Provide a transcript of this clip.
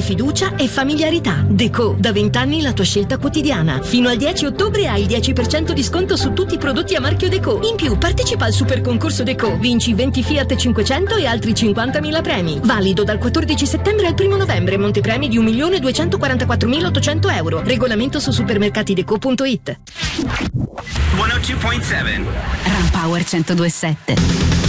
fiducia e familiarità. Deco, da 20 anni la tua scelta quotidiana. Fino al 10 ottobre hai il 10% di sconto su tutti i prodotti a marchio Deco. In più, partecipa al super concorso Deco. Vinci 20 Fiat 500 e altri 50.000 premi. Valido dal 14 settembre al 1 novembre. Montepremi di 1.244.800 euro. Regolamento su supermercatideco.it. 102.7 Ram Power 102.7.